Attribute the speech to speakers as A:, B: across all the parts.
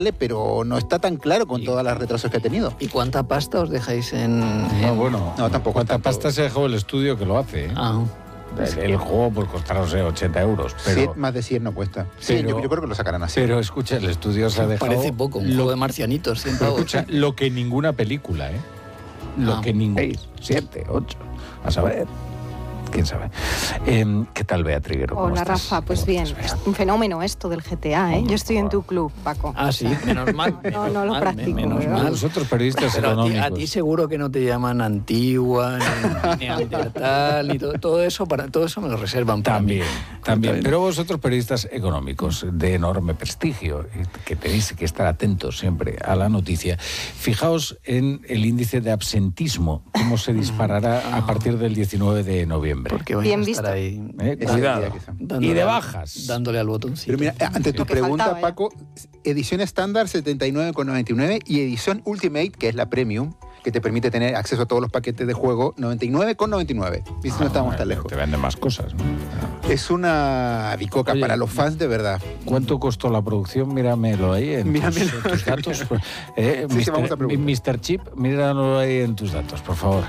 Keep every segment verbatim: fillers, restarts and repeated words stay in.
A: pero no está tan claro con todas las retrasos que ha tenido.
B: ¿Y cuánta pasta os dejáis en...? en...
C: No, bueno,
A: no, tampoco.
C: ¿Cuánta
A: tampoco.
C: pasta se dejó el estudio que lo hace? ¿eh?
B: Ah.
C: El, el juego por costar, no sé, ochenta euros. Pero,
A: Sí, más de cien no cuesta. Sí,
C: pero-
A: yo, yo creo que lo sacarán así.
C: pero escucha, el estudio se ha dejado...
B: Parece poco, un
C: lo,
B: juego de marcianitos, cien pavos.
C: escucha, lo que ninguna película, ¿eh? Lo
B: Ah.
C: que ninguna... seis, siete, ocho, a saber... ¿Quién sabe? Eh, ¿Qué tal, Beatriz Guerrero? ¿Cómo
D: Hola,
C: estás?
D: Rafa. Pues
C: ¿Cómo
D: bien,
C: estás, Bea?
D: un fenómeno esto del G T A, ¿eh? Yo estoy en tu club, Paco.
B: Ah, sí, menos mal.
D: No, no lo
B: menos mal,
D: practico,
B: Menos
D: ¿verdad?
B: mal.
C: Nosotros periodistas
B: Pero a ti,
C: económicos.
B: a ti seguro que no te llaman antigua, ni neandertal, ni todo, todo eso, para, todo eso me lo reservan para mí.
C: También, también.
B: También.
C: Pero vosotros, periodistas económicos de enorme prestigio, y que tenéis que estar atentos siempre a la noticia, fijaos en el índice de absentismo, cómo se disparará a partir del diecinueve de noviembre.
B: Porque vais
D: Bien
B: a estar
D: visto.
B: ahí
C: Eh,
A: Ese
C: Cuidado.
A: día quizá.
B: dándole
C: Y de
B: al-
C: bajas.
B: dándole al botoncito.
A: Pero mira, ante tu
D: Lo que
A: pregunta,
D: faltaba ya.
A: Paco, edición estándar setenta y nueve con noventa y nueve y edición Ultimate, que es la Premium, que te permite tener acceso a todos los paquetes de juego, noventa y nueve con noventa y nueve. ¿Viste? No estamos tan lejos.
C: Te venden más cosas, ¿no?
A: Es una bicoca
C: Oye,
A: para los fans de verdad.
C: ¿Cuánto costó la producción? Míramelo ahí en tus,
A: Míramelo.
C: en tus datos. Eh,
A: Sí, sí, vamos a
C: mister
A: preguntar.
C: mister Chip, míramelo ahí en tus datos, por favor.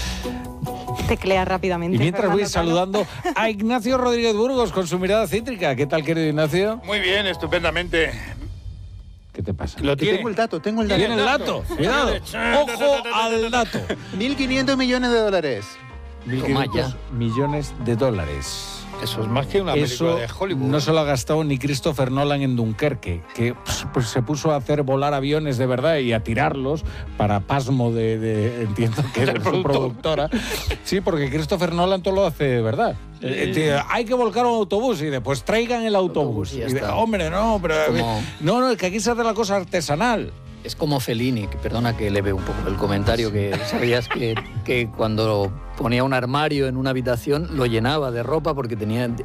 D: Teclea rápidamente.
C: Y mientras voy
D: Fernando Cano.
C: saludando a Ignacio Rodríguez Burgos con su mirada cítrica. ¿Qué tal, querido Ignacio?
E: Muy bien, estupendamente.
C: ¿Qué te pasa?
E: Lo
A: Que
E: tiene.
A: tengo el dato, tengo el dato.
C: Tiene el dato. Cuidado. Ojo al dato.
A: mil quinientos millones de dólares.
B: Toma ya.
C: millones de dólares.
E: Eso es más que una
C: Eso
E: película de Hollywood.
C: no se lo ha gastado ni Christopher Nolan en Dunkerque, que pues, pues, se puso a hacer volar aviones de verdad y a tirarlos para pasmo de, de- entiendo que es
E: Del
C: su
E: productor.
C: productora. Sí, porque Christopher Nolan todo lo hace de verdad. Eh, eh, hay que volcar un autobús y después traigan el autobús.
B: Autobús y ya
C: Y de-
B: está.
C: hombre, no, pero
B: Como-
C: no, no, es que aquí se hace la cosa artesanal.
B: Es como Fellini, que perdona que leve un poco el comentario, que sabías que, que cuando ponía un armario en una habitación lo llenaba de ropa porque tenía